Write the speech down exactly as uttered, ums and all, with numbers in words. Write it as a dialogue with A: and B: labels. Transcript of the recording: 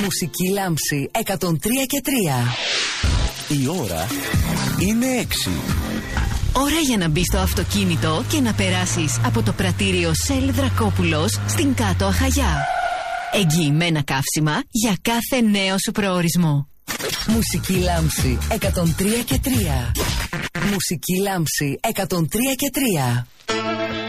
A: Μουσική Λάμψη εκατόν τρία και τρία.
B: Η ώρα είναι έξι.
C: Ώρα για να μπεις στο αυτοκίνητο και να περάσεις από το πρατήριο Shell Δρακόπουλος στην Κάτω Αχαγιά. Εγγυημένα καύσιμα για κάθε νέο σου προορισμό.
A: Μουσική Λάμψη εκατόν τρία και τρία. Μουσική Λάμψη εκατόν τρία και τρία.